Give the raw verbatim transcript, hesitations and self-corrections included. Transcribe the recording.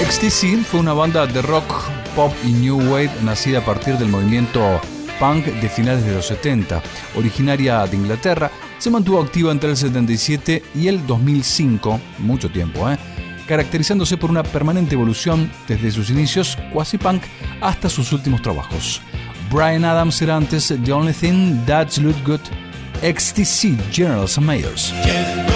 X T C fue una banda de rock, pop y new wave nacida a partir del movimiento punk de finales de los setenta. Originaria de Inglaterra, se mantuvo activa entre el setenta y siete y el dos mil cinco, mucho tiempo, ¿eh? caracterizándose por una permanente evolución desde sus inicios quasi punk hasta sus últimos trabajos. Bryan Adams era antes The Only Thing That's Look Good, X T C Generals and Mayors.